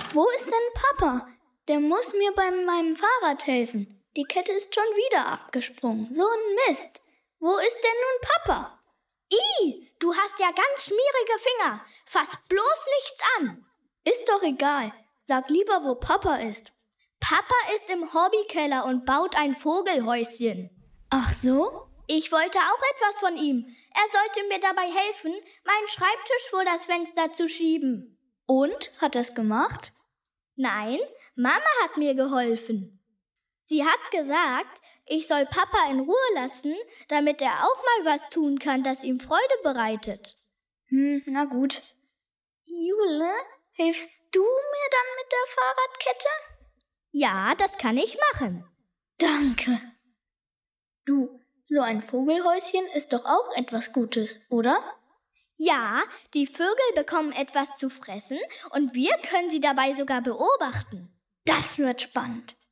Wo ist denn Papa? Der muss mir bei meinem Fahrrad helfen. Die Kette ist schon wieder abgesprungen. So ein Mist. Wo ist denn nun Papa? Du hast ja ganz schmierige Finger. Fass bloß nichts an. Ist doch egal. Sag lieber, wo Papa ist. Papa ist im Hobbykeller und baut ein Vogelhäuschen. Ach so? Ich wollte auch etwas von ihm. Er sollte mir dabei helfen, meinen Schreibtisch vor das Fenster zu schieben. Und? Hat er's gemacht? Nein, Mama hat mir geholfen. Sie hat gesagt, ich soll Papa in Ruhe lassen, damit er auch mal was tun kann, das ihm Freude bereitet. Na gut. Jule, hilfst du mir dann mit der Fahrradkette? Ja, das kann ich machen. Danke. Du, so ein Vogelhäuschen ist doch auch etwas Gutes, oder? Ja, die Vögel bekommen etwas zu fressen und wir können sie dabei sogar beobachten. Das wird spannend.